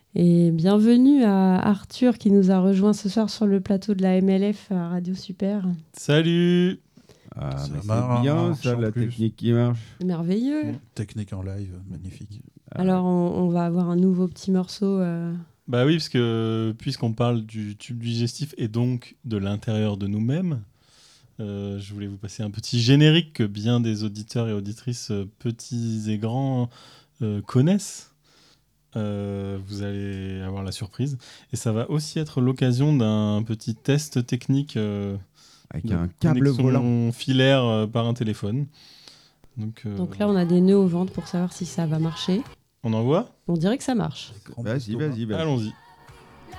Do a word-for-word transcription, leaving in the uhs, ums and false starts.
Et bienvenue à Arthur qui nous a rejoint ce soir sur le plateau de la M L F à Radio Super. Salut. Ah, Ça mais c'est marche bien ça, en la plus. technique qui marche. C'est merveilleux. Bon. Technique en live, magnifique. Ah, Alors on, on va avoir un nouveau petit morceau. Euh... Bah oui, parce que puisqu'on parle du tube digestif et donc de l'intérieur de nous-mêmes, euh, je voulais vous passer un petit générique que bien des auditeurs et auditrices euh, petits et grands euh, connaissent. Euh, vous allez avoir la surprise. Et ça va aussi être l'occasion d'un petit test technique euh, avec de un câble connexion volant. filaire euh, par un téléphone. Donc, euh, Donc là on a des nœuds au ventre pour savoir si ça va marcher. on envoie ? On dirait que ça marche. Grand Vas-y, estomac. vas-y, vas-y. Allons-y.